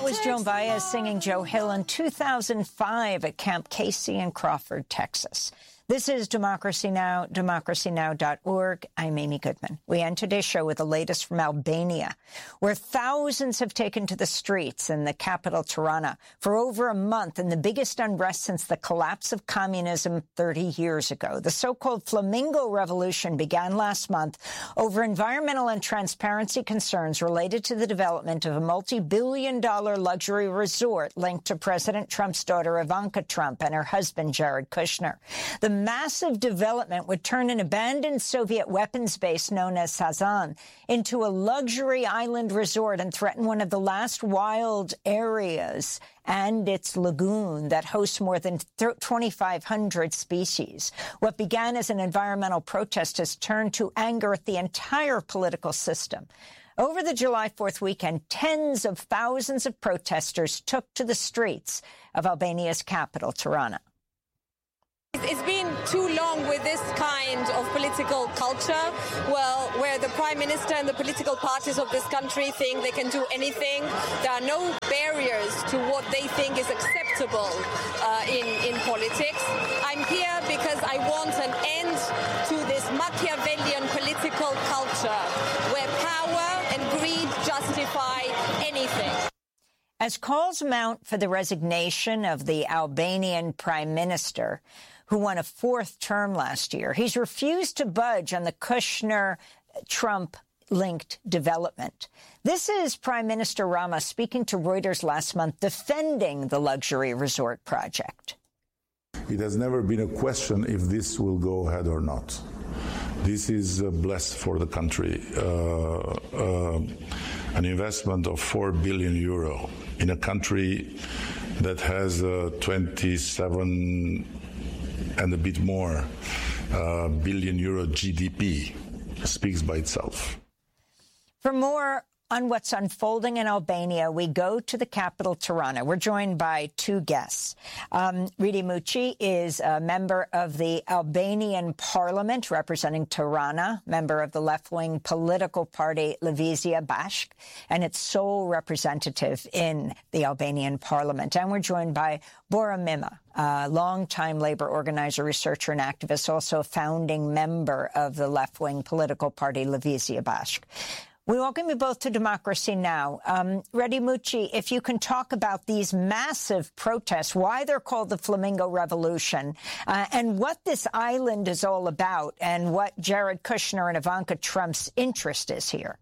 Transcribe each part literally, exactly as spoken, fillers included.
was Joan Baez singing Joe Hill in two thousand five at Camp Casey in Crawford, Texas. This is Democracy Now!, democracy now dot org. I'm Amy Goodman. We end today's show with the latest from Albania, where thousands have taken to the streets in the capital, Tirana, for over a month in the biggest unrest since the collapse of communism thirty years ago. The so-called Flamingo Revolution began last month over environmental and transparency concerns related to the development of a multi-billion dollar luxury resort linked to President Trump's daughter, Ivanka Trump, and her husband, Jared Kushner. The massive development would turn an abandoned Soviet weapons base known as Sazan into a luxury island resort and threaten one of the last wild areas and its lagoon that hosts more than twenty-five hundred species. What began as an environmental protest has turned to anger at the entire political system. Over the July fourth weekend, tens of thousands of protesters took to the streets of Albania's capital, Tirana. It's been too long with this kind of political culture, well, where the prime minister and the political parties of this country think they can do anything. There are no barriers to what they think is acceptable uh, in, in politics. I'm here because I want an end to this Machiavellian political culture where power and greed justify anything. As calls mount for the resignation of the Albanian prime minister, who won a fourth term last year, he's refused to budge on the Kushner-Trump-linked development. This is Prime Minister Rama speaking to Reuters last month, defending the luxury resort project. It has never been a question if this will go ahead or not. This is uh, blessed for the country. Uh, uh, an investment of four billion euro in a country that has uh, twenty-seven and a bit more uh, billion euro G D P speaks by itself. For more on what's unfolding in Albania, we go to the capital, Tirana. We're joined by two guests. Um, Ridi Muçi is a member of the Albanian parliament representing Tirana, member of the left-wing political party Lëvizja Bashk, and its sole representative in the Albanian parliament. And we're joined by Bora Mima, a longtime labor organizer, researcher, and activist, also a founding member of the left-wing political party Lëvizja Bashk. We welcome you both to Democracy Now! Um, Ridi Muçi, if you can talk about these massive protests, why they're called the Flamingo Revolution, uh, and what this island is all about, and what Jared Kushner and Ivanka Trump's interest is here.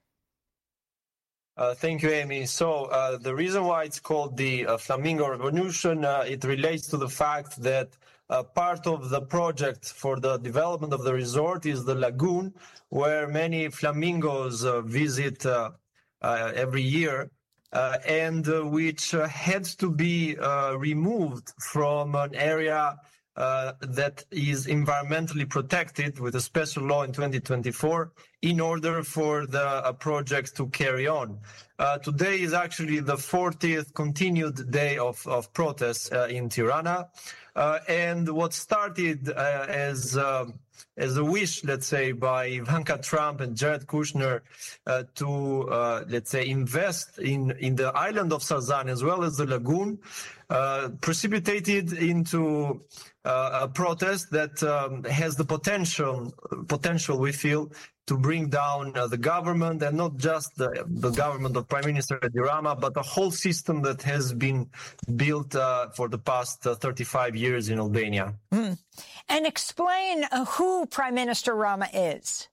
Uh, thank you, Amy. So uh, the reason why it's called the uh, Flamingo Revolution, uh, it relates to the fact that uh, part of the project for the development of the resort is the lagoon, where many flamingos uh, visit uh, uh, every year, uh, and uh, which uh, had to be uh, removed from an area Uh, that is environmentally protected with a special law in twenty twenty-four in order for the uh, project to carry on. Uh, today is actually the fortieth continued day of, of protests uh, in Tirana. Uh, and what started uh, as uh, as a wish, let's say, by Ivanka Trump and Jared Kushner uh, to, uh, let's say, invest in, in the island of Sazan as well as the lagoon, uh, precipitated into uh, a protest that um, has the potential, potential, we feel, to bring down uh, the government, and not just the, the government of Prime Minister Edi Rama, but the whole system that has been built uh, for the past uh, thirty-five years in Albania. Mm. And explain uh, who Prime Minister Rama is.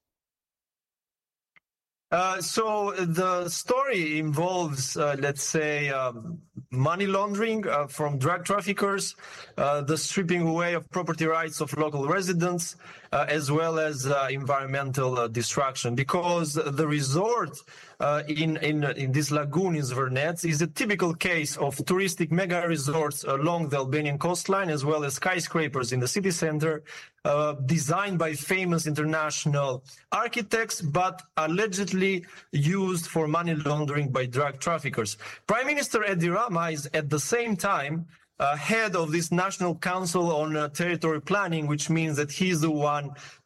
Uh, so the story involves, uh, let's say, um, money laundering uh, from drug traffickers, uh, the stripping away of property rights of local residents, uh, as well as uh, environmental uh, destruction. Because the resort uh, in, in in this lagoon in Zvernets is a typical case of touristic mega resorts along the Albanian coastline, as well as skyscrapers in the city center, uh, designed by famous international architects, but allegedly used for money laundering by drug traffickers. Prime Minister Edi Rama is at the same time uh, head of this National Council on uh, Territory Planning, which means that he's the one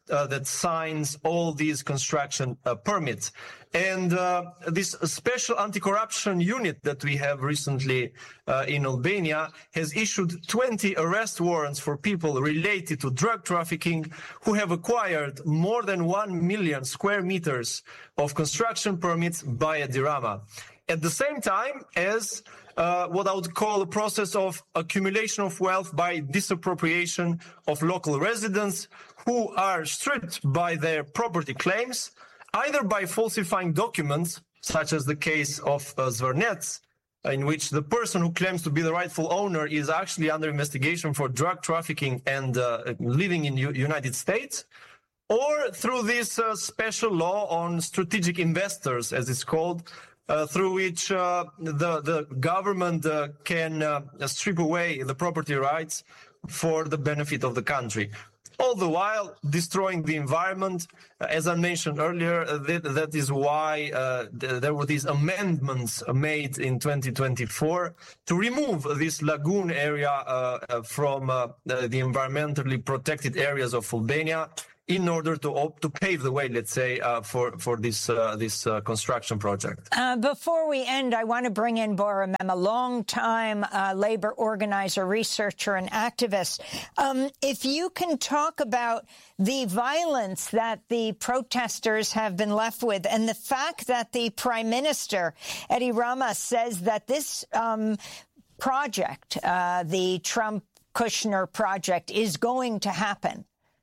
uh, that signs all these construction uh, permits. And uh, this special anti-corruption unit that we have recently uh, in Albania has issued twenty arrest warrants for people related to drug trafficking who have acquired more than one million square meters of construction permits by Edi Rama. At the same time as uh, what I would call a process of accumulation of wealth by disappropriation of local residents who are stripped by their property claims, either by falsifying documents, such as the case of uh, Zvernets, in which the person who claims to be the rightful owner is actually under investigation for drug trafficking and uh, living in the United States, or through this uh, special law on strategic investors, as it's called, Uh, through which uh, the, the government uh, can uh, strip away the property rights for the benefit of the country. All the while destroying the environment. Uh, as I mentioned earlier, uh, that, that is why uh, th there were these amendments made in twenty twenty-four to remove this lagoon area uh, uh, from uh, the, the environmentally protected areas of Albania, in order to op to pave the way, let's say, uh, for for this uh, this uh, construction project. Uh, before we end, I want to bring in Bora Mem, a long-time uh, labor organizer, researcher, and activist. Um, if you can talk about the violence that the protesters have been left with, and the fact that the Prime Minister, Edi Rama, says that this um, project, uh, the Trump-Kushner project, is going to happen.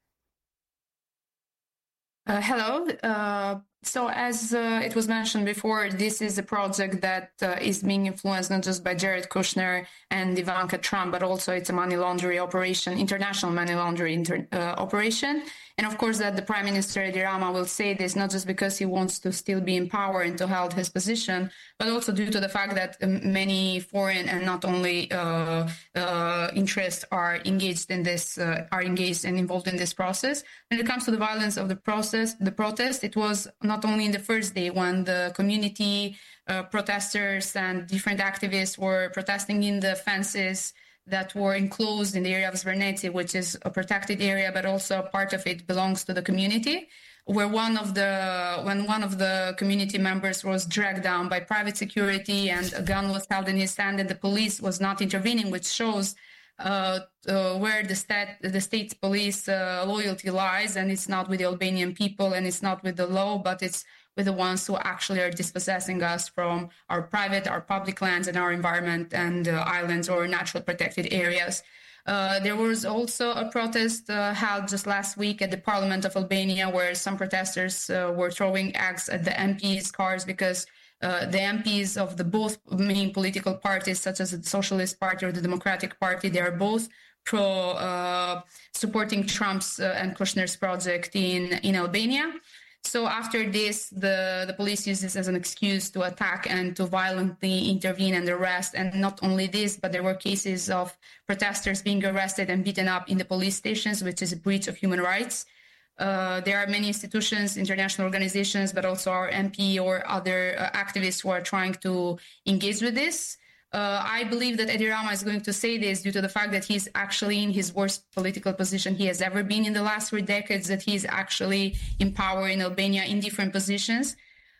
Uh, hello. Uh, so as uh, it was mentioned before, this is a project that uh, is being influenced not just by Jared Kushner and Ivanka Trump, but also it's a money laundering operation, international money laundering inter uh, operation. And of course that the Prime Minister Edi Rama will say this not just because he wants to still be in power and to hold his position, but also due to the fact that many foreign and not only uh, uh, interests are engaged in this, uh, are engaged and involved in this process. When it comes to the violence of the process, the protest, it was not only in the first day when the community uh, protesters and different activists were protesting in the fences that were enclosed in the area of Zverneti, which is a protected area, but also part of it belongs to the community, where one of the, when one of the community members was dragged down by private security and a gun was held in his hand and the police was not intervening, which shows uh, uh, where the state, the state police uh, loyalty lies, and it's not with the Albanian people and it's not with the law, but it's with the ones who actually are dispossessing us from our private, our public lands and our environment and uh, islands or natural protected areas. Uh, there was also a protest uh, held just last week at the Parliament of Albania, where some protesters uh, were throwing eggs at the M Ps' cars because uh, the M Ps of the both main political parties, such as the Socialist Party or the Democratic Party, they are both pro uh, supporting Trump's uh, and Kushner's project in, in Albania. So after this, the, the police used this as an excuse to attack and to violently intervene and arrest. And not only this, but there were cases of protesters being arrested and beaten up in the police stations, which is a breach of human rights. Uh, there are many institutions, international organizations, but also our M P or other uh, activists who are trying to engage with this. Uh, I believe that Edi Rama is going to say this due to the fact that he's actually in his worst political position he has ever been in the last three decades, that he's actually in power in Albania in different positions.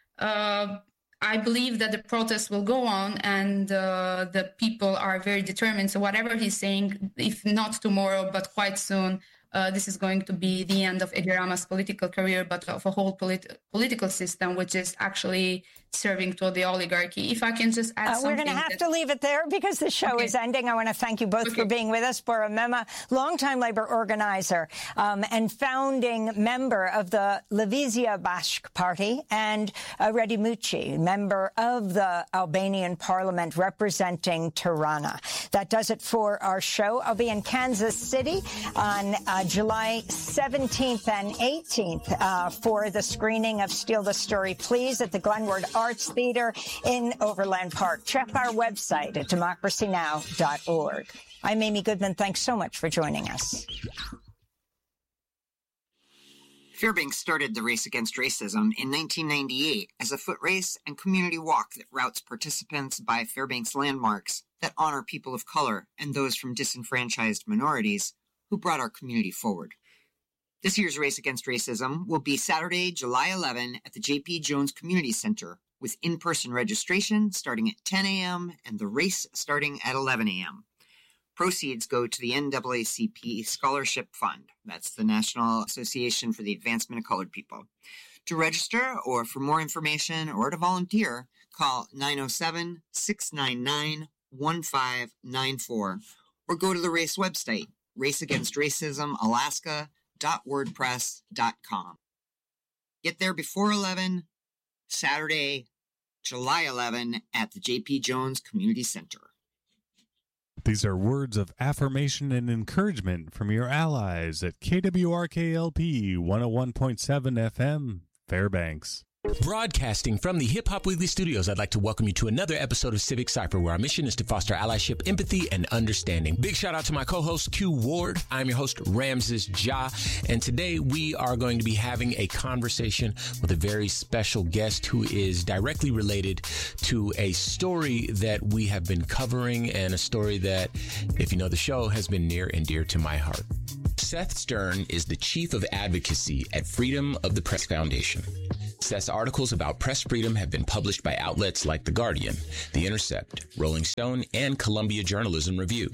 Uh, I believe that the protests will go on and uh, the people are very determined. So whatever he's saying, if not tomorrow, but quite soon, Uh, this is going to be the end of Edi Rama's political career, but of a whole polit political system, which is actually serving to the oligarchy. If I can just add uh, something. We're going to have to leave it there because the show okay. is ending. I want to thank you both okay. for being with us. Bora Mem, longtime labor organizer um, and founding member of the Levizia Bashk Party, and uh, Redi Muçi, member of the Albanian parliament representing Tirana. That does it for our show. I'll be in Kansas City on uh, July seventeenth and eighteenth uh, for the screening of Steal the Story, Please at the Glenwood Arts Theater in Overland Park. Check our website at democracy now dot org. I'm Amy Goodman. Thanks so much for joining us. Fairbanks started the Race Against Racism in nineteen ninety-eight as a foot race and community walk that routes participants by Fairbanks landmarks that honor people of color and those from disenfranchised minorities who brought our community forward. This year's Race Against Racism will be Saturday, July eleventh at the J P. Jones Community Center, with in-person registration starting at ten a.m. and the race starting at eleven a.m. Proceeds go to the N double A C P Scholarship Fund. That's the National Association for the Advancement of Colored People. To register or for more information or to volunteer, call nine oh seven, six nine nine, one five nine four or go to the race website, race against racism alaska dot wordpress dot com. Get there before eleven, Saturday, July eleventh at the J P. Jones Community Center. These are words of affirmation and encouragement from your allies at K W R K L P one oh one point seven F M, Fairbanks. Broadcasting from the Hip Hop Weekly Studios, I'd like to welcome you to another episode of Civic Cypher, where our mission is to foster allyship, empathy, and understanding. Big shout out to my co-host, Q Ward. I'm your host, Ramses Ja, and today we are going to be having a conversation with a very special guest who is directly related to a story that we have been covering, and a story that, if you know the show, has been near and dear to my heart. Seth Stern is the Chief of Advocacy at Freedom of the Press Foundation. Seth's articles about press freedom have been published by outlets like The Guardian, The Intercept, Rolling Stone, and Columbia Journalism Review.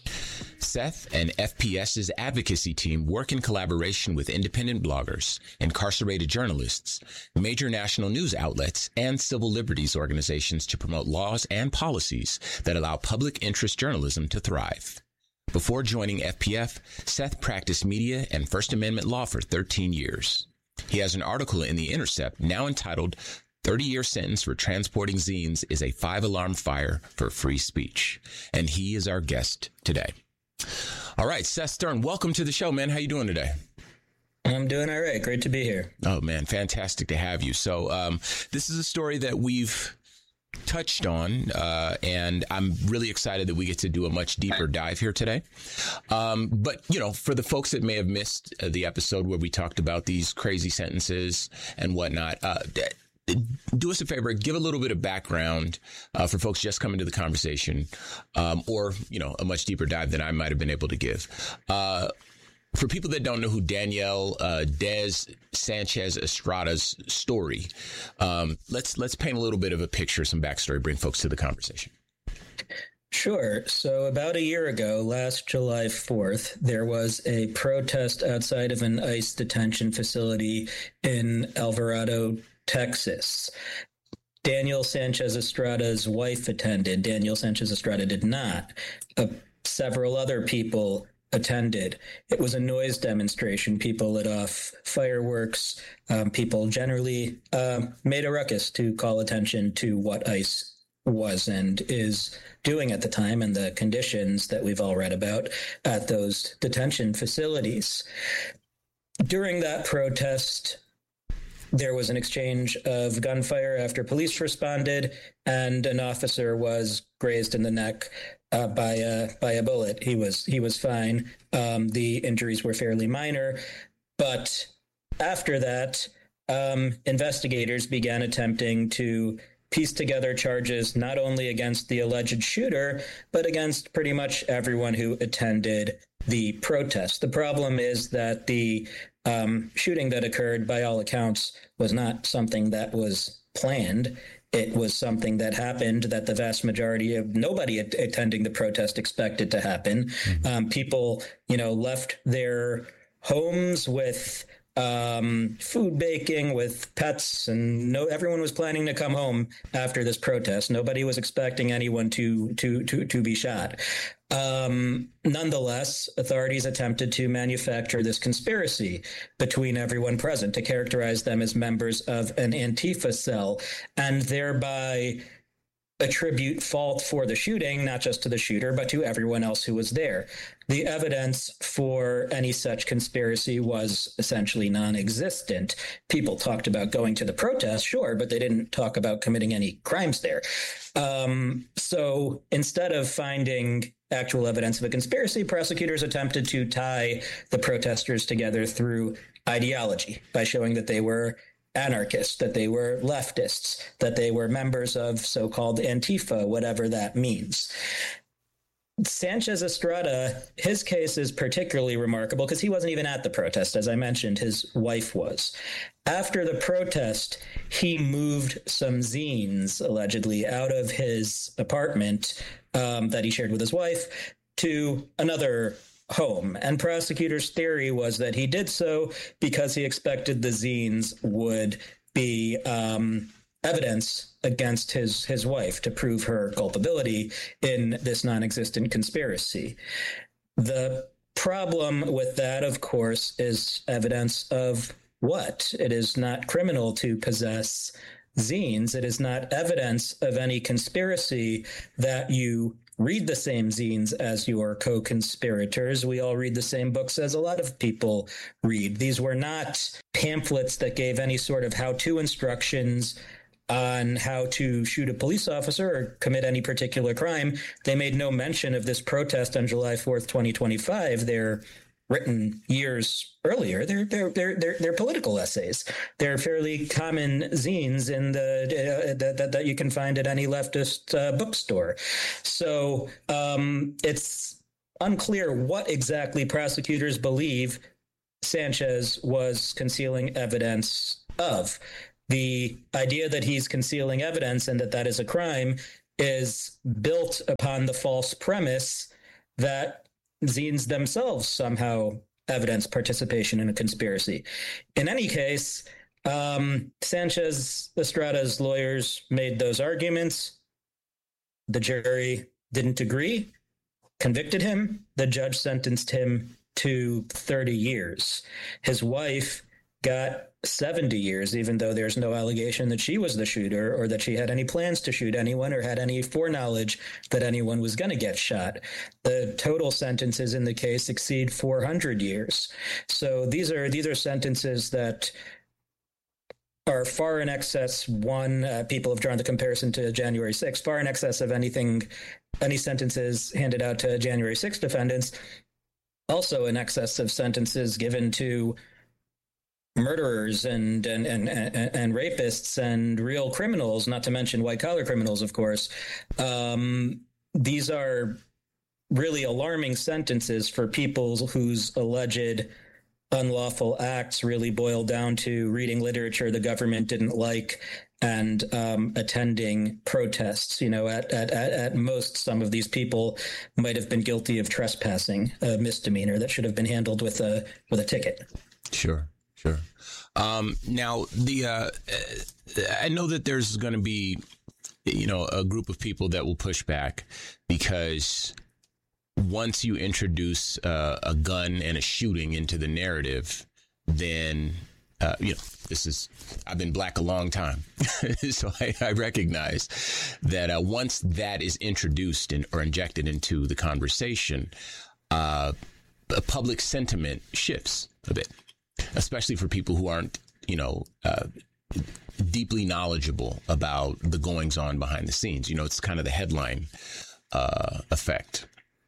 Seth and F P S's advocacy team work in collaboration with independent bloggers, incarcerated journalists, major national news outlets, and civil liberties organizations to promote laws and policies that allow public interest journalism to thrive. Before joining F P F, Seth practiced media and First Amendment law for thirteen years. He has an article in The Intercept now entitled thirty-year Sentence for Transporting Zines is a Five-Alarm Fire for Free Speech. And he is our guest today. All right, Seth Stern, welcome to the show, man. How you doing today? I'm doing all right. Great to be here. Oh, man, fantastic to have you. So um, this is a story that we've touched on, uh, and I'm really excited that we get to do a much deeper dive here today. Um, but, you know, for the folks that may have missed uh, the episode where we talked about these crazy sentences and whatnot, uh, do us a favor, give a little bit of background uh, for folks just coming to the conversation, um, or, you know, a much deeper dive than I might have been able to give. Uh, For people that don't know who Danielle uh, Des Sanchez Estrada's story, um, let's let's paint a little bit of a picture, some backstory, bring folks to the conversation. Sure. So about a year ago, last July fourth, there was a protest outside of an ICE detention facility in Alvarado, Texas. Daniel Sanchez Estrada's wife attended. Daniel Sanchez Estrada did not. Uh, several other people attended. It was a noise demonstration. People lit off fireworks. Um, people generally uh, made a ruckus to call attention to what ICE was and is doing at the time and the conditions that we've all read about at those detention facilities. During that protest, there was an exchange of gunfire after police responded, and an officer was grazed in the neck uh, by a by a bullet. He was he was fine. Um, the injuries were fairly minor, but after that, um, investigators began attempting to piece together charges not only against the alleged shooter, but against pretty much everyone who attended the protest. The problem is that the um, shooting that occurred, by all accounts, was not something that was planned. It was something that happened that the vast majority of nobody at- attending the protest expected to happen. Mm-hmm. Um, people, you know, left their homes with um, food baking, with pets, and no, everyone was planning to come home after this protest. Nobody was expecting anyone to to to to be shot. Um, nonetheless, authorities attempted to manufacture this conspiracy between everyone present to characterize them as members of an Antifa cell, and thereby attribute fault for the shooting, not just to the shooter, but to everyone else who was there. The evidence for any such conspiracy was essentially non-existent. People talked about going to the protest, sure, but they didn't talk about committing any crimes there. Um, so instead of finding actual evidence of a conspiracy, prosecutors attempted to tie the protesters together through ideology by showing that they were anarchists, that they were leftists, that they were members of so-called Antifa, whatever that means. Sanchez Estrada, his case is particularly remarkable because he wasn't even at the protest. As I mentioned, his wife was. After the protest, he moved some zines, allegedly, out of his apartment um, that he shared with his wife to another home. And prosecutors' theory was that he did so because he expected the zines would be um, evidence against his, his wife to prove her culpability in this non-existent conspiracy. The problem with that, of course, is evidence of what? It is not criminal to possess zines. It is not evidence of any conspiracy that you read the same zines as your co-conspirators. We all read the same books as a lot of people read. These were not pamphlets that gave any sort of how-to instructions on how to shoot a police officer or commit any particular crime. They made no mention of this protest on July fourth, twenty twenty-five. They're written years earlier. They're they're they're they're, they're political essays. They're fairly common zines in the uh, that, that that you can find at any leftist uh, bookstore. So um, it's unclear what exactly prosecutors believe Sanchez was concealing evidence of. The idea that he's concealing evidence and that that is a crime is built upon the false premise that zines themselves somehow evidence participation in a conspiracy. In any case, um, Sanchez Estrada's lawyers made those arguments. The jury didn't agree, convicted him. The judge sentenced him to thirty years. His wife got seventy years, even though there's no allegation that she was the shooter or that she had any plans to shoot anyone or had any foreknowledge that anyone was going to get shot. The total sentences in the case exceed four hundred years. So these are these are sentences that are far in excess. One, uh, people have drawn the comparison to January sixth, far in excess of anything, any sentences handed out to January sixth defendants, also in excess of sentences given to murderers and and, and and and rapists and real criminals, not to mention white-collar criminals, of course. Um, these are really alarming sentences for people whose alleged unlawful acts really boil down to reading literature the government didn't like and um, attending protests. You know, at, at, at most, some of these people might have been guilty of trespassing, a misdemeanor that should have been handled with a with a ticket. Sure. Sure. Um, now, the uh, I know that there's going to be, you know, a group of people that will push back because once you introduce uh, a gun and a shooting into the narrative, then, uh, you know, this is I've been black a long time. So I, I recognize that uh, once that is introduced in, or injected into the conversation, uh, public sentiment shifts a bit. Especially for people who aren't, you know, uh, deeply knowledgeable about the goings on behind the scenes. You know, it's kind of the headline uh, effect.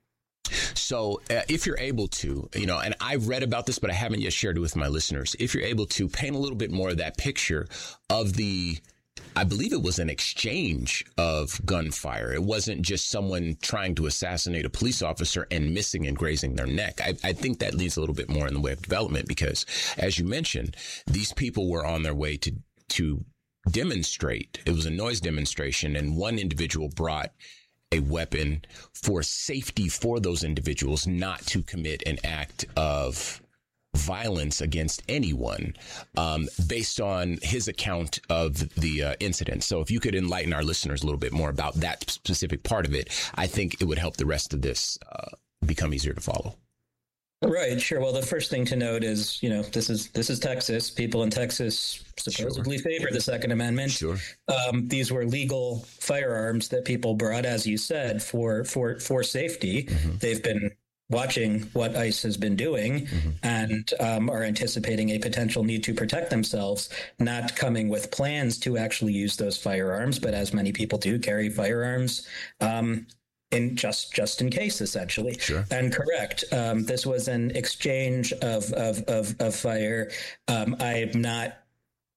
So uh, if you're able to, you know, and I've read about this, but I haven't yet shared it with my listeners. If you're able to paint a little bit more of that picture of the, I believe it was an exchange of gunfire. It wasn't just someone trying to assassinate a police officer and missing and grazing their neck. I, I think that leads a little bit more in the way of development because, as you mentioned, these people were on their way to to demonstrate. It was a noise demonstration, and one individual brought a weapon for safety for those individuals, not to commit an act of violence against anyone, um, based on his account of the uh, incident. So if you could enlighten our listeners a little bit more about that specific part of it, I think it would help the rest of this uh, become easier to follow. Right. Sure. Well, the first thing to note is, you know, this is this is Texas. People in Texas supposedly sure. favor the Second Amendment. Sure. Um, these were legal firearms that people brought, as you said, for for for safety. Mm-hmm. They've been watching what ICE has been doing mm-hmm. and um, are anticipating a potential need to protect themselves, not coming with plans to actually use those firearms, but as many people do, carry firearms um, in just just in case, essentially. Sure. And correct. Um, this was an exchange of of of, of fire. Um, I am not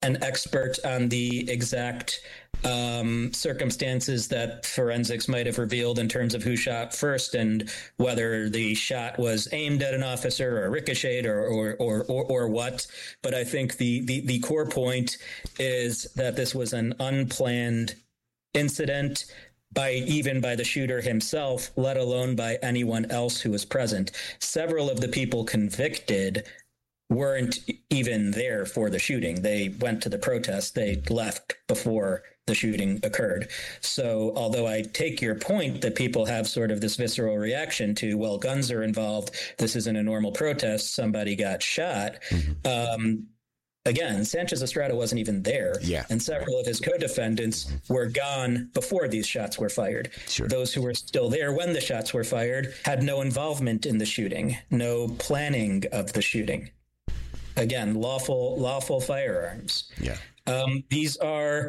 an expert on the exact um, circumstances that forensics might have revealed in terms of who shot first and whether the shot was aimed at an officer or ricocheted or or or, or, or what. But I think the, the, the core point is that this was an unplanned incident by even by the shooter himself, let alone by anyone else who was present. Several of the people convicted weren't even there for the shooting. They went to the protest. They left before the shooting occurred. So although I take your point that people have sort of this visceral reaction to, well, guns are involved, this isn't a normal protest, somebody got shot. Mm-hmm. Um, again, Sanchez Estrada wasn't even there. Yeah. And several of his co-defendants were gone before these shots were fired. Sure. Those who were still there when the shots were fired had no involvement in the shooting, no planning of the shooting. Again, lawful lawful firearms. Yeah. Um, these are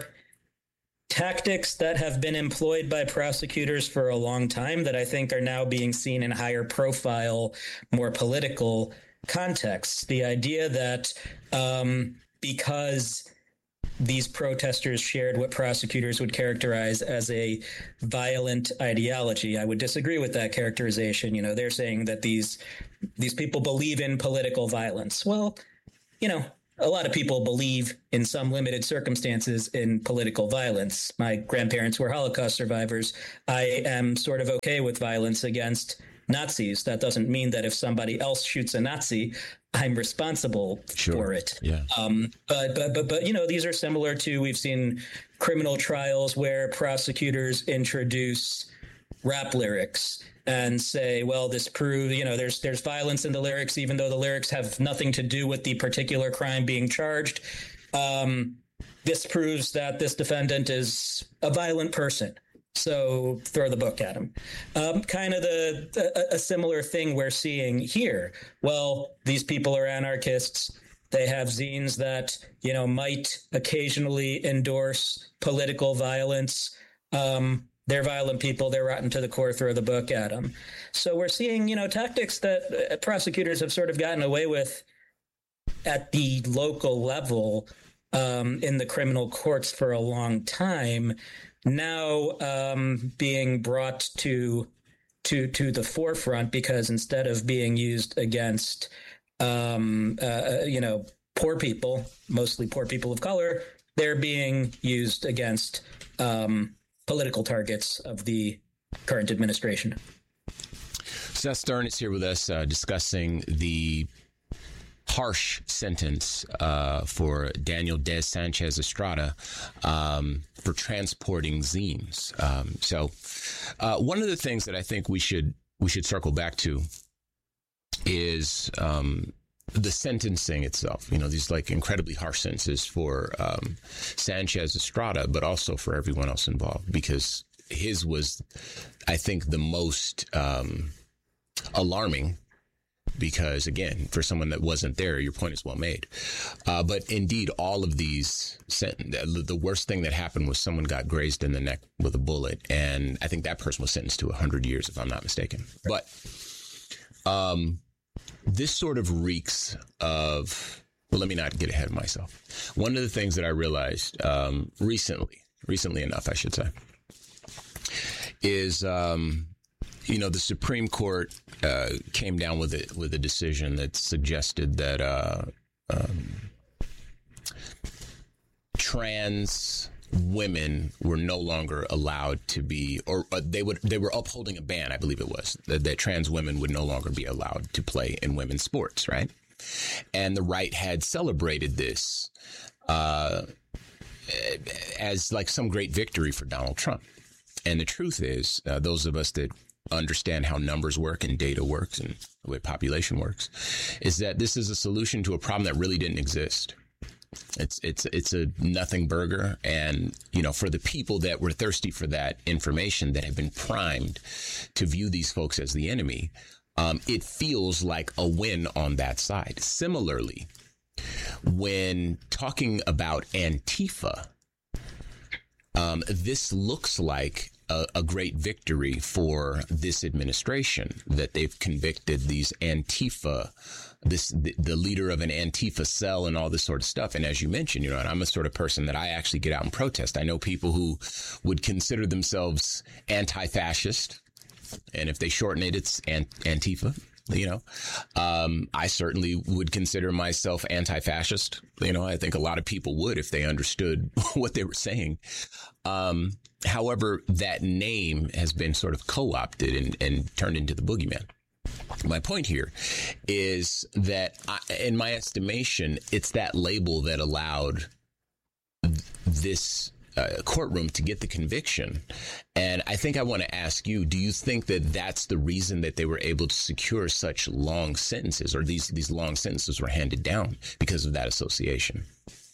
tactics that have been employed by prosecutors for a long time that I think are now being seen in higher profile, more political contexts. The idea that um, because these protesters shared what prosecutors would characterize as a violent ideology, I would disagree with that characterization. You know, they're saying that these these people believe in political violence. Well, you know, a lot of people believe in some limited circumstances in political violence. My grandparents were Holocaust survivors. I am sort of okay with violence against Nazis. That doesn't mean that if somebody else shoots a Nazi, I'm responsible sure. for it. Yeah. Um, but, but, but, but, you know, these are similar to, we've seen criminal trials where prosecutors introduce rap lyrics and say, well, this proves, you know, there's there's violence in the lyrics, even though the lyrics have nothing to do with the particular crime being charged. Um, this proves that this defendant is a violent person. So throw the book at him. Um, kind of the a, a similar thing we're seeing here. Well, these people are anarchists. They have zines that, you know, might occasionally endorse political violence. Um, They're violent people. They're rotten to the core. Throw the book at them. So we're seeing, you know, tactics that uh, prosecutors have sort of gotten away with at the local level um, in the criminal courts for a long time, now um, being brought to to to the forefront because instead of being used against, um, uh, you know, poor people, mostly poor people of color, they're being used against um political targets of the current administration. Seth Stern is here with us uh, discussing the harsh sentence uh, for Daniel Des Sanchez Estrada um, for transporting zines. Um, so uh, one of the things that I think we should we should circle back to is um, the sentencing itself, you know, these like incredibly harsh sentences for um, Sanchez Estrada, but also for everyone else involved, because his was, I think, the most um, alarming because, again, for someone that wasn't there, your point is well made. Uh, but indeed, all of these, sent- the worst thing that happened was someone got grazed in the neck with a bullet. And I think that person was sentenced to one hundred years, if I'm not mistaken. But um this sort of reeks of, well, let me not get ahead of myself. One of the things that I realized um, recently, recently enough, I should say, is, um, you know, the Supreme Court uh, came down with it with a decision that suggested that uh, um, trans women were no longer allowed to be, or uh, they would, they were upholding a ban, I believe it was, that, that trans women would no longer be allowed to play in women's sports, right? And the right had celebrated this uh, as like some great victory for Donald Trump. And the truth is, uh, those of us that understand how numbers work and data works and the way population works, is that this is a solution to a problem that really didn't exist. It's it's it's a nothing burger. And, you know, for the people that were thirsty for that information, that have been primed to view these folks as the enemy, um, it feels like a win on that side. Similarly, when talking about Antifa, um, this looks like a, a great victory for this administration that they've convicted these Antifa, this the, the leader of an Antifa cell and all this sort of stuff. And as you mentioned, you know, and I'm a sort of person that I actually get out and protest. I know people who would consider themselves anti-fascist, and if they shorten it, it's Antifa. You know, um, I certainly would consider myself anti-fascist. You know, I think a lot of people would if they understood what they were saying. Um, however, that name has been sort of co-opted and, and turned into the boogeyman. My point here is that, I, in my estimation, it's that label that allowed this Uh, courtroom to get the conviction. And I think I want to ask you, do you think that that's the reason that they were able to secure such long sentences, or these, these long sentences were handed down because of that association?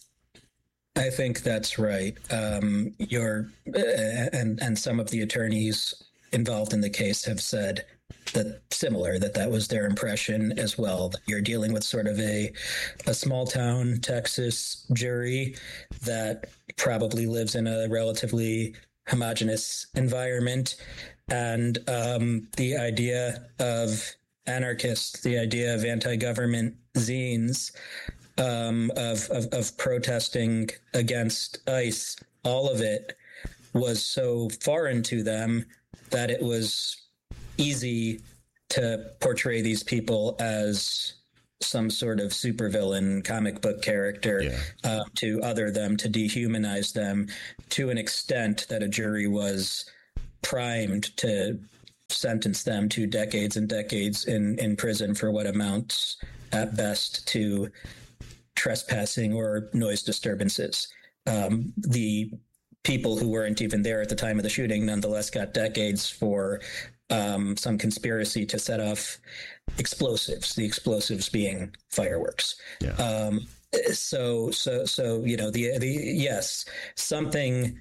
I think that's right. Um, your uh, and and some of the attorneys involved in the case have said that similar, that that was their impression as well, that you're dealing with sort of a a small town Texas jury that probably lives in a relatively homogenous environment. And um, the idea of anarchists, the idea of anti-government zines, um, of, of, of protesting against ICE, all of it was so foreign to them that it was easy to portray these people as some sort of supervillain comic book character, yeah. uh, to other them, to dehumanize them to an extent that a jury was primed to sentence them to decades and decades in, in prison for what amounts at best to trespassing or noise disturbances. Um, the people who weren't even there at the time of the shooting nonetheless got decades for Um, some conspiracy to set off explosives, the explosives being fireworks. Yeah. Um, so, so, so, you know, the, the, yes, something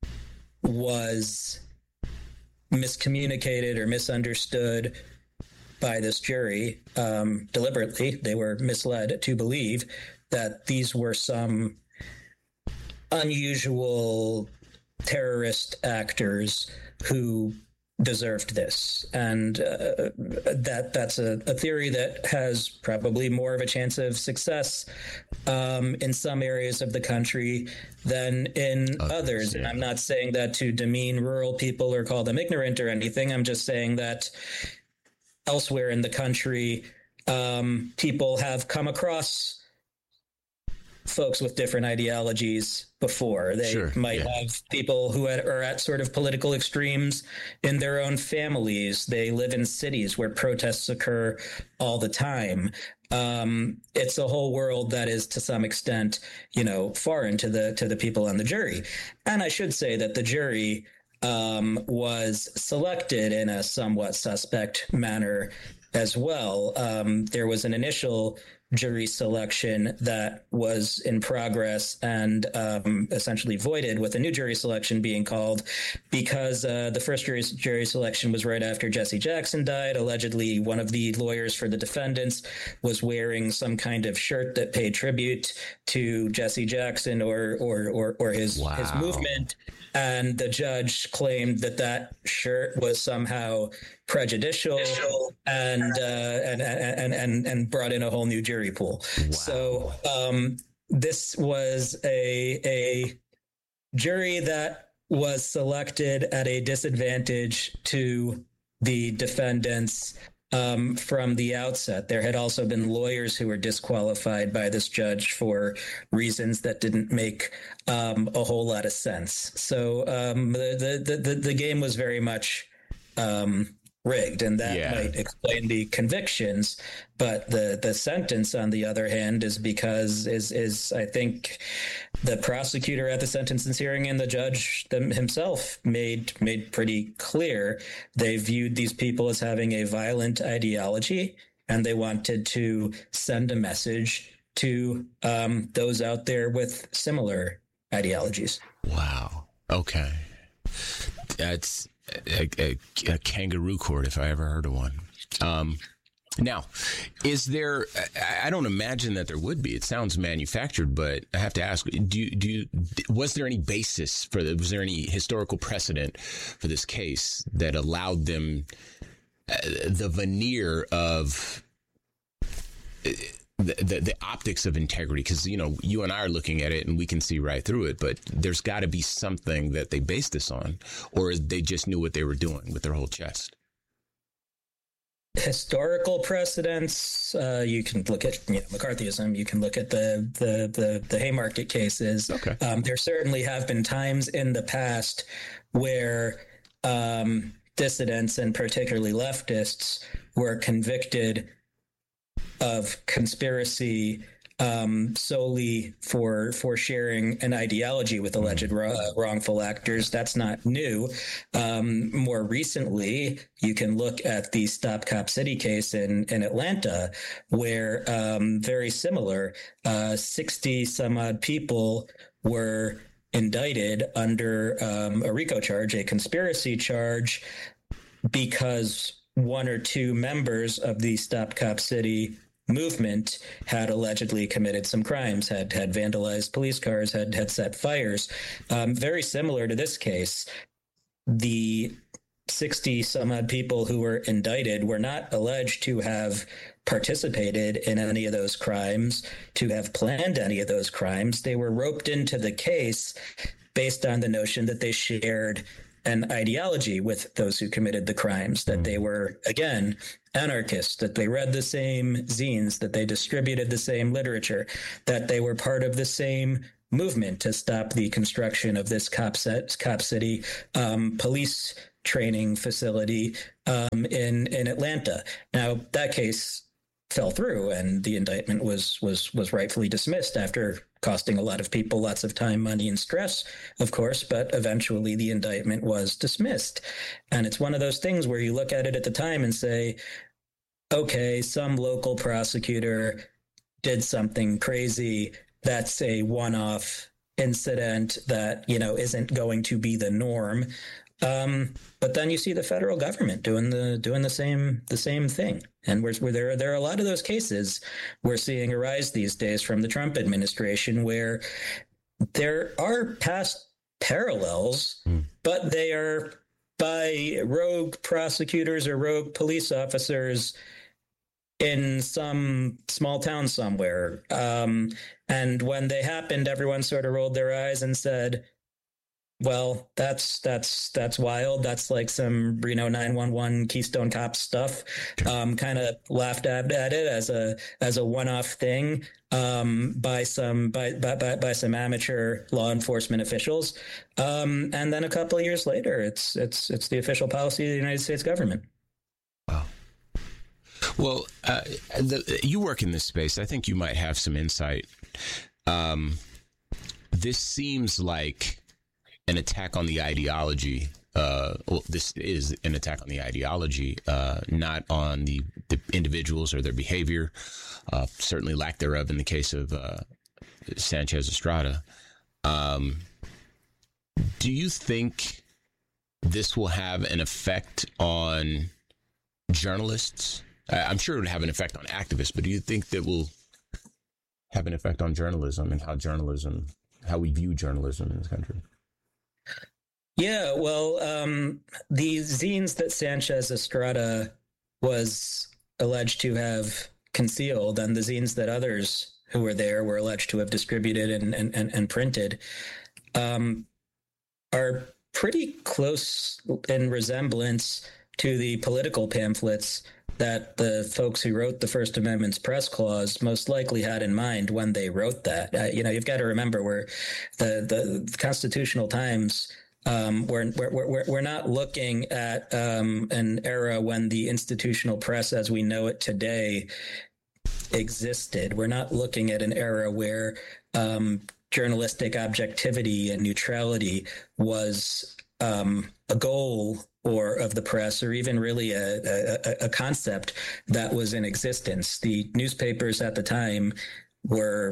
was miscommunicated or misunderstood by this jury, um, deliberately. They were misled to believe that these were some unusual terrorist actors who deserved this. And uh, that that's a, a theory that has probably more of a chance of success um, in some areas of the country than in others. others. Yeah. And I'm not saying that to demean rural people or call them ignorant or anything. I'm just saying that elsewhere in the country, um, people have come across folks with different ideologies before. They sure, might yeah. have people who are at sort of political extremes in their own families. They live in cities where protests occur all the time. Um, it's a whole world that is to some extent, you know, foreign to the to the people on the jury. And I should say that the jury um, was selected in a somewhat suspect manner as well. Um, there was an initial jury selection that was in progress and um, essentially voided, with a new jury selection being called because uh, the first jury, jury selection was right after Jesse Jackson died. Allegedly, one of the lawyers for the defendants was wearing some kind of shirt that paid tribute to Jesse Jackson or or or, or his wow. his movement, and the judge claimed that that shirt was somehow prejudicial and, uh, and and and and brought in a whole new jury pool. Wow. So um, this was a a jury that was selected at a disadvantage to the defendants um, from the outset. There had also been lawyers who were disqualified by this judge for reasons that didn't make um, a whole lot of sense. So um, the, the the the game was very much Um, rigged, and that yeah. might explain the convictions. But the the sentence, on the other hand, is because is is I think the prosecutor at the sentencing hearing and the judge them himself made made pretty clear they viewed these people as having a violent ideology, and they wanted to send a message to um, those out there with similar ideologies. Wow. Okay. That's A, a, a kangaroo court, if I ever heard of one. Um, Now, is there, I don't imagine that there would be. It sounds manufactured, but I have to ask, do you, do you, was there any basis for the, was there any historical precedent for this case that allowed them uh, the veneer of uh, the, the, the optics of integrity? Because, you know, you and I are looking at it and we can see right through it, but there's got to be something that they based this on, or they just knew what they were doing with their whole chest. Historical precedents, uh, you can look at, you know, McCarthyism, you can look at the the the, the Haymarket cases. Okay. Um, there certainly have been times in the past where um, dissidents, and particularly leftists, were convicted of conspiracy um, solely for for sharing an ideology with alleged uh, wrongful actors. That's not new. Um, more recently, you can look at the Stop Cop City case in, in Atlanta, where um, very similar, uh, sixty some odd people were indicted under um, a RICO charge, a conspiracy charge, because one or two members of the Stop Cop City movement had allegedly committed some crimes, had had vandalized police cars, had had set fires. Um, very similar to this case, the sixty some odd people who were indicted were not alleged to have participated in any of those crimes, to have planned any of those crimes. They were roped into the case based on the notion that they shared an ideology with those who committed the crimes, that they were, again, anarchists, that they read the same zines, that they distributed the same literature, that they were part of the same movement to stop the construction of this Cop, set, Cop City um, police training facility um, in, in Atlanta. Now, that case fell through, and the indictment was was was rightfully dismissed after costing a lot of people lots of time, money, and stress, of course, but eventually the indictment was dismissed. And it's one of those things where you look at it at the time and say, okay, some local prosecutor did something crazy. That's a one-off incident that, you know, isn't going to be the norm. Um, but then you see the federal government doing the doing the same the same thing, and where, where there there are a lot of those cases we're seeing arise these days from the Trump administration, where there are past parallels, mm. but they are by rogue prosecutors or rogue police officers in some small town somewhere. Um, and when they happened, everyone sort of rolled their eyes and said, well, that's that's that's wild. That's like some Reno nine one one Keystone Cops stuff. Um, kind of laughed at, at it as a as a one-off thing um, by some by, by by by some amateur law enforcement officials. Um, and then a couple of years later, it's it's it's the official policy of the United States government. Wow. Well, uh, the, you work in this space. I think you might have some insight. Um, this seems like an attack on the ideology. Uh, well, this is an attack on the ideology, uh, not on the, the individuals or their behavior, uh, certainly lack thereof in the case of uh, Sanchez Estrada. Um, do you think this will have an effect on journalists? I'm sure it would have an effect on activists, but do you think that will have an effect on journalism and how journalism, how we view journalism in this country? Yeah, well, um, the zines that Sanchez Estrada was alleged to have concealed and the zines that others who were there were alleged to have distributed and, and, and, and printed um, are pretty close in resemblance to the political pamphlets that the folks who wrote the First Amendment's press clause most likely had in mind when they wrote that. Uh, you know, you've got to remember where the, the, the Constitutional Times, um, we're, we're, we're, we're not looking at um, an era when the institutional press as we know it today existed. We're not looking at an era where um, journalistic objectivity and neutrality was um, a goal or of the press, or even really a, a, a concept that was in existence. The newspapers at the time were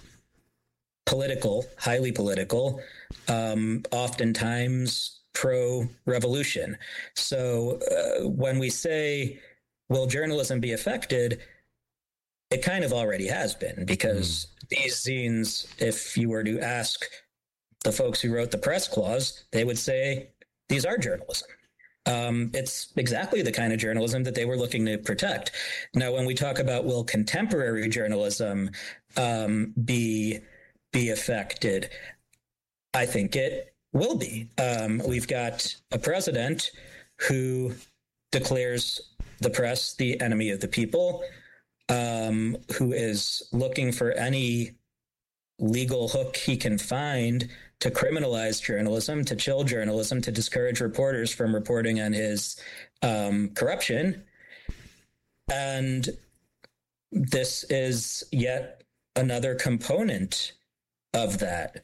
political, highly political, um, oftentimes pro-revolution. So uh, when we say will journalism be affected? It kind of already has been, because mm. these zines, if you were to ask the folks who wrote the press clause, they would say these are journalism. Um, it's exactly the kind of journalism that they were looking to protect. Now, when we talk about will contemporary journalism um, be be affected, I think it will be. Um, we've got a president who declares the press the enemy of the people, um, who is looking for any legal hook he can find to criminalize journalism, to chill journalism, to discourage reporters from reporting on his um, corruption. And this is yet another component of that.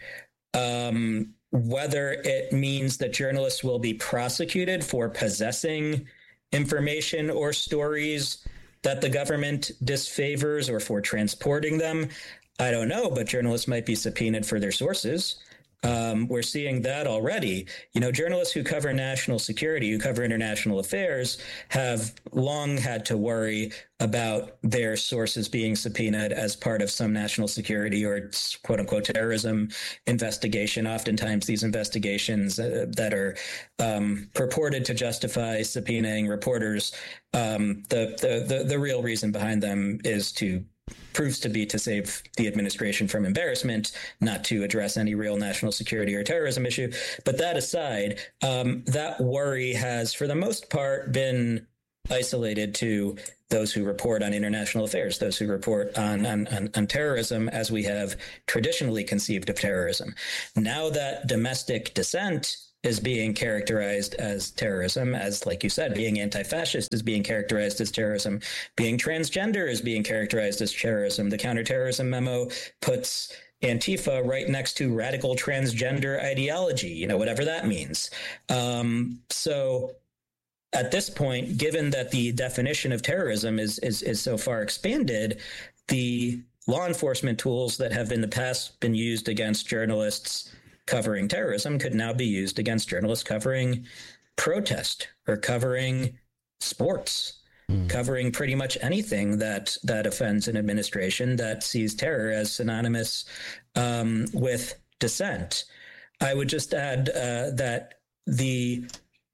Um, whether it means that journalists will be prosecuted for possessing information or stories that the government disfavors, or for transporting them, I don't know, but journalists might be subpoenaed for their sources. Um, we're seeing that already. You know, journalists who cover national security, who cover international affairs, have long had to worry about their sources being subpoenaed as part of some national security or quote unquote terrorism investigation. Oftentimes these investigations uh, that are um, purported to justify subpoenaing reporters, um, the, the, the, the real reason behind them is to proves to be to save the administration from embarrassment, not to address any real national security or terrorism issue. But that aside, um, that worry has, for the most part, been isolated to those who report on international affairs, those who report on, on, on, on terrorism as we have traditionally conceived of terrorism. Now that domestic dissent is being characterized as terrorism, as, like you said, being anti-fascist is being characterized as terrorism, being transgender is being characterized as terrorism. The counterterrorism memo puts Antifa right next to radical transgender ideology, you know, whatever that means. Um, so at this point, given that the definition of terrorism is, is, is so far expanded, the law enforcement tools that have in the past been used against journalists covering terrorism could now be used against journalists covering protest or covering sports, mm. covering pretty much anything that that offends an administration that sees terror as synonymous um, with dissent. I would just add uh, that the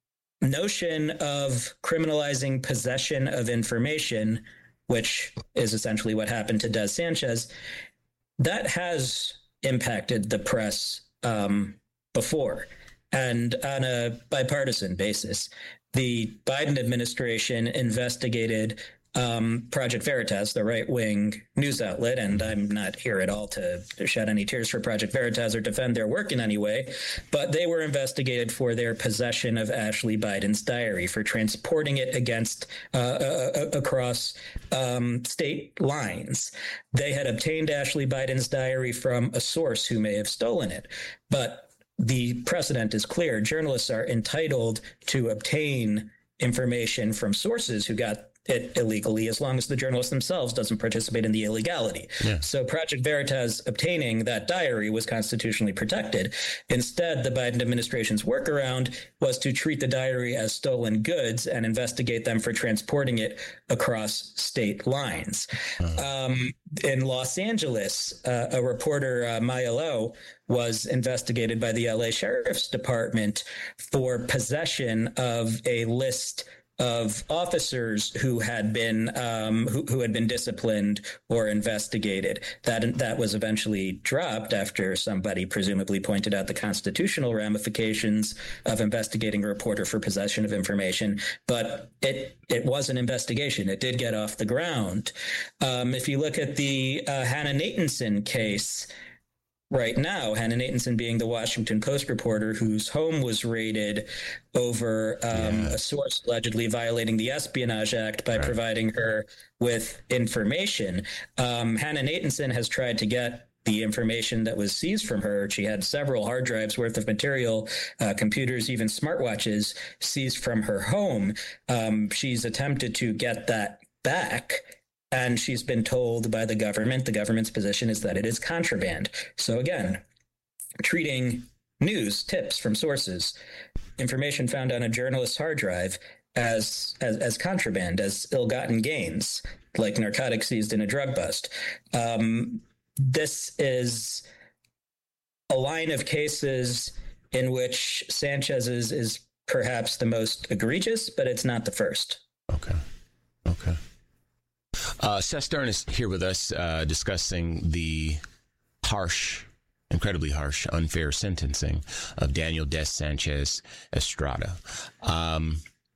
notion of criminalizing possession of information, which is essentially what happened to Des Sanchez, that has impacted the press Um, before, and on a bipartisan basis. The Biden administration investigated um, Project Veritas, the right-wing news outlet, and I'm not here at all to shed any tears for Project Veritas or defend their work in any way, but they were investigated for their possession of Ashley Biden's diary, for transporting it against uh, uh, across um, state lines. They had obtained Ashley Biden's diary from a source who may have stolen it, but the precedent is clear. Journalists are entitled to obtain information from sources who got it illegally, as long as the journalist themselves doesn't participate in the illegality. Yeah. So Project Veritas obtaining that diary was constitutionally protected. Instead, the Biden administration's workaround was to treat the diary as stolen goods and investigate them for transporting it across state lines. Uh-huh. Um, in Los Angeles, uh, a reporter, uh, Maya Lowe, was investigated by the L A Sheriff's Department for possession of a list of officers who had been um, who, who had been disciplined or investigated. That that was eventually dropped after somebody presumably pointed out the constitutional ramifications of investigating a reporter for possession of information. But it it was an investigation. It did get off the ground. Um, if you look at the uh, Hannah Nathanson case, right now, Hannah Nathanson being the Washington Post reporter whose home was raided over um, yeah. a source allegedly violating the Espionage Act by right. providing her with information. Um, Hannah Nathanson has tried to get the information that was seized from her. She had several hard drives worth of material, uh, computers, even smartwatches seized from her home. Um, she's attempted to get that back, and she's been told by the government, the government's position is that it is contraband. So again, treating news, tips from sources, information found on a journalist's hard drive as, as as contraband, as ill-gotten gains, like narcotics seized in a drug bust. Um, this is a line of cases in which Sanchez's is perhaps the most egregious, but it's not the first. Okay. Okay. Uh, Seth Stern is here with us uh, discussing the harsh, incredibly harsh, unfair sentencing of Daniel Des Sanchez Estrada. Um,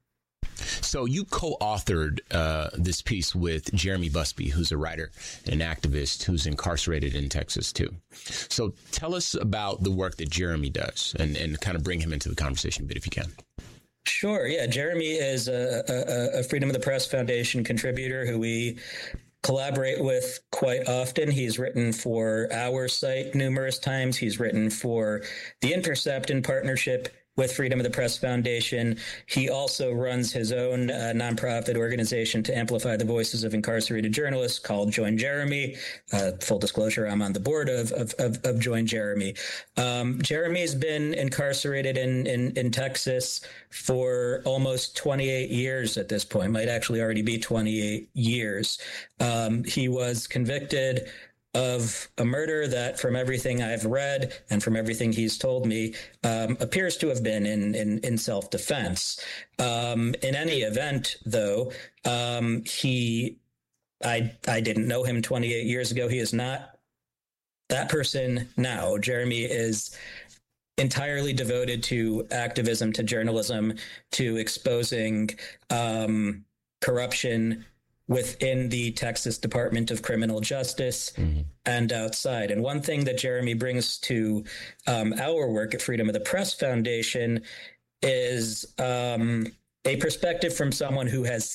so you co-authored uh, this piece with Jeremy Busby, who's a writer and an activist who's incarcerated in Texas, too. So tell us about the work that Jeremy does and, and kind of bring him into the conversation a bit if you can. Sure. Yeah. Jeremy is a, a, a Freedom of the Press Foundation contributor who we collaborate with quite often. He's written for our site numerous times. He's written for The Intercept in partnership with Freedom of the Press Foundation. He also runs his own uh, nonprofit organization to amplify the voices of incarcerated journalists called Join Jeremy. Uh, full disclosure, I'm on the board of of, of, of Join Jeremy. Um, Jeremy's been incarcerated in, in, in Texas for almost twenty-eight years at this point, might actually already be twenty-eight years. Um, he was convicted of a murder that, from everything I've read and from everything he's told me, um, appears to have been in in, in self-defense. Um, in any event, though, um, he, I I didn't know him twenty-eight years ago. He is not that person now. Jeremy is entirely devoted to activism, to journalism, to exposing um, corruption within the Texas Department of Criminal Justice mm-hmm. and outside. And one thing that Jeremy brings to um, our work at Freedom of the Press Foundation is um, a perspective from someone who has